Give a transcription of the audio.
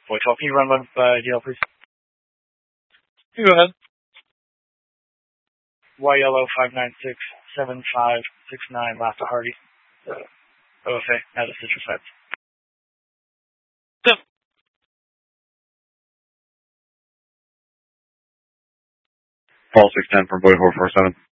Boy 12, can you run by DL, please? You go ahead. Y yellow 5967569, last to Hardy. OFA, now the Citrus Feds. So. Fall 610 from Boy 447.